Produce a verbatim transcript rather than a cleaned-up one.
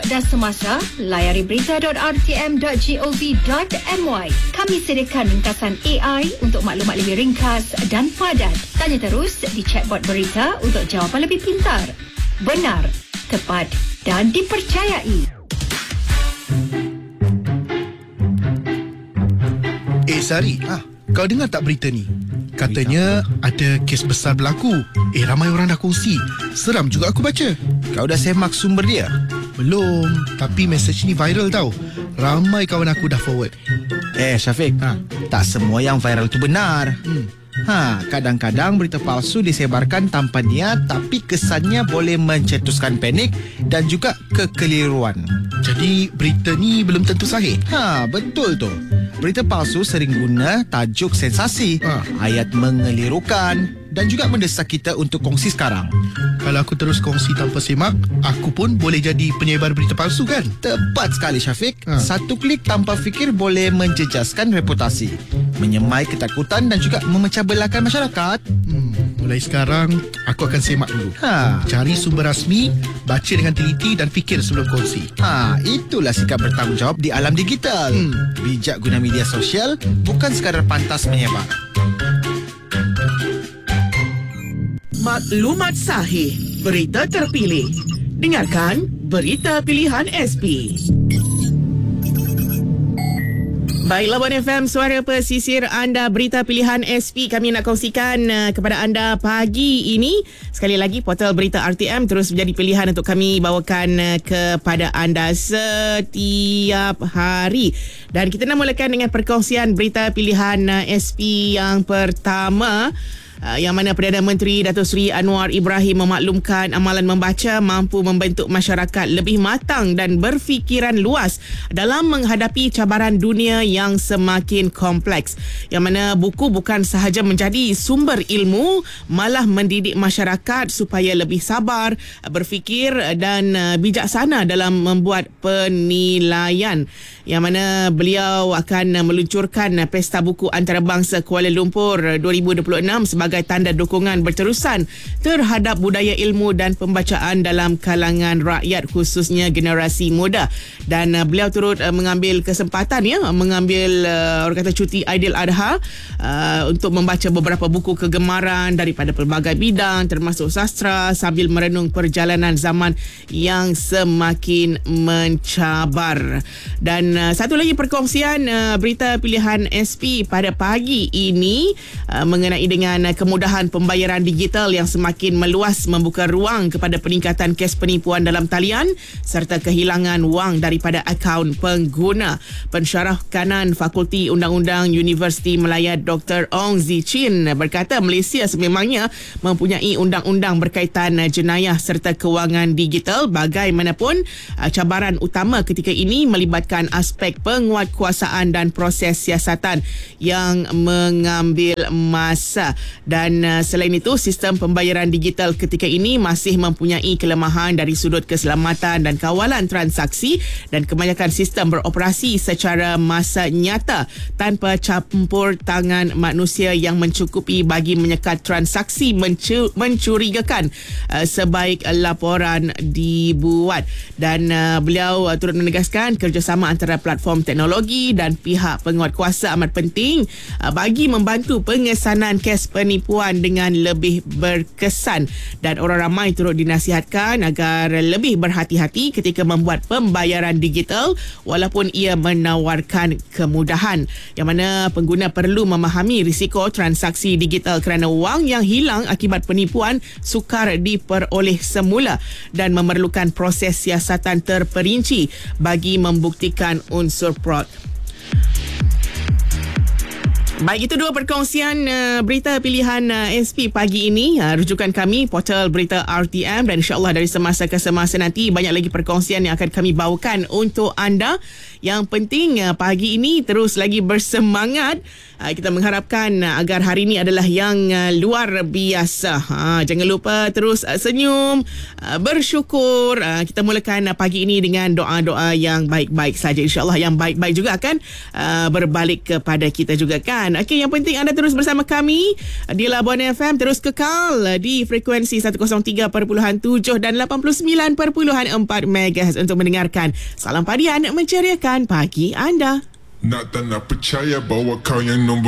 dan semasa, layari berita dot r t m dot gov dot m y. Kami sediakan ringkasan A I untuk maklumat lebih ringkas dan padat. Tanya terus di chatbot berita untuk jawapan lebih pintar, benar, tepat dan dipercayai. Eh Sari, ah, kau dengar tak berita ni? Katanya ada kes besar berlaku. Eh, ramai orang dah kongsi. Seram juga aku baca. Kau dah semak sumber dia? Belum, tapi mesej ni viral tau. Ramai kawan aku dah forward. Eh Syafiq, ha, tak semua yang viral tu benar. Hmm. Ha, kadang-kadang berita palsu disebarkan tanpa niat, tapi kesannya boleh mencetuskan panik dan juga kekeliruan. Jadi berita ni belum tentu sahih. Ha, betul tu. Berita palsu sering guna tajuk sensasi, ha. ayat mengelirukan dan juga mendesak kita untuk kongsi sekarang. Kalau aku terus kongsi tanpa semak, aku pun boleh jadi penyebar berita palsu kan? Tepat sekali Syafiq. Ha. Satu klik tanpa fikir boleh menjejaskan reputasi, menyemai ketakutan dan juga memecah belahkan masyarakat. Hmm, mulai sekarang, aku akan semak dulu. Ha. Cari sumber rasmi, baca dengan teliti dan fikir sebelum kongsi. Ha, itulah sikap bertanggungjawab di alam digital. Hmm. Bijak guna media sosial, bukan sekadar pantas menyebar. Maklumat sahih, berita terpilih. Dengarkan Berita Pilihan S P. Baiklah, One F M, suara pesisir anda, berita pilihan S P kami nak kongsikan uh, kepada anda pagi ini. Sekali lagi, portal berita R T M terus menjadi pilihan untuk kami bawakan uh, kepada anda setiap hari. Dan kita nak mulakan dengan perkongsian berita pilihan uh, S P yang pertama. Uh, yang mana Perdana Menteri Datuk Seri Anwar Ibrahim memaklumkan amalan membaca mampu membentuk masyarakat lebih matang dan berfikiran luas dalam menghadapi cabaran dunia yang semakin kompleks. Yang mana buku bukan sahaja menjadi sumber ilmu, malah mendidik masyarakat supaya lebih sabar, berfikir dan uh, bijaksana dalam membuat penilaian. Yang mana beliau akan meluncurkan Pesta Buku Antarabangsa Kuala Lumpur dua ribu dua puluh enam sebagai sebagai tanda dukungan berterusan terhadap budaya ilmu dan pembacaan dalam kalangan rakyat, khususnya generasi muda. Dan uh, beliau turut uh, mengambil kesempatan ya mengambil uh, orang kata cuti Aidiladha uh, untuk membaca beberapa buku kegemaran daripada pelbagai bidang termasuk sastra sambil merenung perjalanan zaman yang semakin mencabar. Dan uh, satu lagi perkongsian uh, berita pilihan S P pada pagi ini uh, mengenai dengan uh, kemudahan pembayaran digital yang semakin meluas membuka ruang kepada peningkatan kes penipuan dalam talian serta kehilangan wang daripada akaun pengguna. Pensyarah kanan Fakulti Undang-Undang Universiti Malaya Doktor Ong Zi Chin berkata Malaysia sememangnya mempunyai undang-undang berkaitan jenayah serta kewangan digital. Bagaimanapun, cabaran utama ketika ini melibatkan aspek penguatkuasaan dan proses siasatan yang mengambil masa. Dan uh, selain itu, sistem pembayaran digital ketika ini masih mempunyai kelemahan dari sudut keselamatan dan kawalan transaksi, dan kebanyakan sistem beroperasi secara masa nyata tanpa campur tangan manusia yang mencukupi bagi menyekat transaksi mencu- mencurigakan uh, sebaik laporan dibuat. Dan uh, beliau uh, turut menegaskan kerjasama antara platform teknologi dan pihak penguatkuasa amat penting uh, bagi membantu pengesanan kes penipuan dengan lebih berkesan. Dan orang ramai turut dinasihatkan agar lebih berhati-hati ketika membuat pembayaran digital walaupun ia menawarkan kemudahan. Yang mana pengguna perlu memahami risiko transaksi digital kerana wang yang hilang akibat penipuan sukar diperoleh semula dan memerlukan proses siasatan terperinci bagi membuktikan unsur fraud. Baik, itu dua perkongsian uh, berita pilihan uh, S P pagi ini. Uh, rujukan kami, portal berita R T M, dan insyaAllah dari semasa ke semasa nanti banyak lagi perkongsian yang akan kami bawakan untuk anda. Yang penting uh, pagi ini terus lagi bersemangat. Uh, kita mengharapkan uh, agar hari ini adalah yang uh, luar biasa. Uh, jangan lupa terus uh, senyum, uh, bersyukur. Uh, kita mulakan uh, pagi ini dengan doa-doa yang baik-baik saja. InsyaAllah yang baik-baik juga akan uh, berbalik kepada kita juga kan. pilihan. Okey, yang penting anda terus bersama kami di Labuan F M, terus kekal di frekuensi seratus tiga perpuluhan tujuh dan lapan puluh sembilan perpuluhan empat megahertz untuk mendengarkan Salam Padian menceriakan pagi anda. Nak tak nak percaya bahawa kau yang nombor